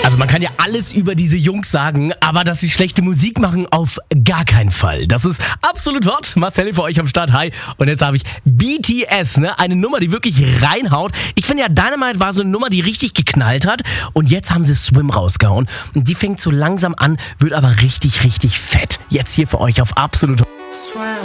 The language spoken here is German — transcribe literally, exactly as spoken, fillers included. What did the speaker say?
Also man kann ja alles über diese Jungs sagen, aber dass sie schlechte Musik machen, auf gar keinen Fall. Das ist absolut hot. Marcel für euch am Start. Hi. Und jetzt habe ich B T S, ne? Eine Nummer, die wirklich reinhaut. Ich finde ja, Dynamite war so eine Nummer, die richtig geknallt hat. Und jetzt haben sie Swim rausgehauen. Und die fängt so langsam an, wird aber richtig, richtig fett. Jetzt hier für euch auf absolut hot.